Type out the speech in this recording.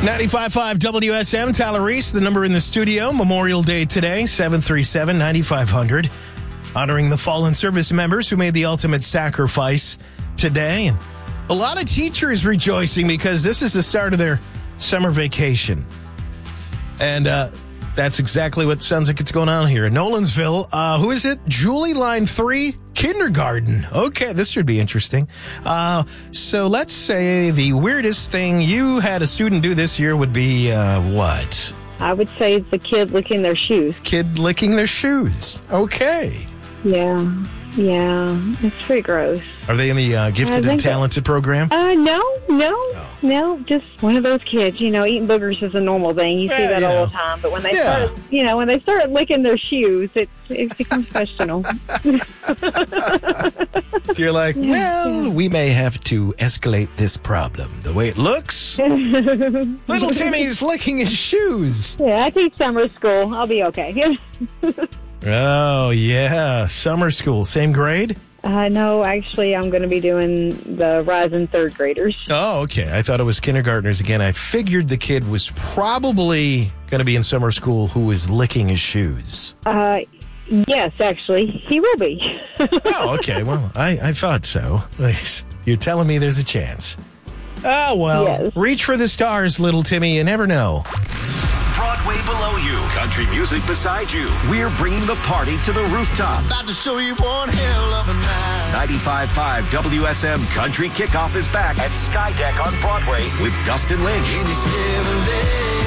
95.5 WSM, Tyler Reese, the number in the studio. Memorial Day today, 737-9500. Honoring the fallen service members who made the ultimate sacrifice today. And a lot of teachers rejoicing because this is the start of their summer vacation. And that's exactly what sounds like it's going on here. In Nolensville, who is it? Julie, line 3, kindergarten. Okay, this should be interesting. So let's say the weirdest thing you had a student do this year would be what? I would say it's the kid licking their shoes. Kid licking their shoes. Okay. Yeah, it's pretty gross. Are they in the gifted and talented program? No, just one of those kids. You know, eating boogers is a normal thing. You see that all the time. But when they start licking their shoes, it becomes questionable. You're like, well, we may have to escalate this problem. The way it looks, little Timmy's licking his shoes. Yeah, I teach summer school. I'll be okay. Oh, yeah. Summer school. Same grade? No, actually, I'm going to be doing the rising third graders. Oh, okay. I thought it was kindergartners again. I figured the kid was probably going to be in summer school who was licking his shoes. Yes, actually, he will be. Oh, okay. Well, I thought so. You're telling me there's a chance. Oh, well, yes. Reach for the stars, little Timmy. You never know. Broadway below you, country music beside you. We're bringing the party to the rooftop. About to show you one hell of a night. 95.5 WSM Country Kickoff is back at Skydeck on Broadway with Dustin Lynch.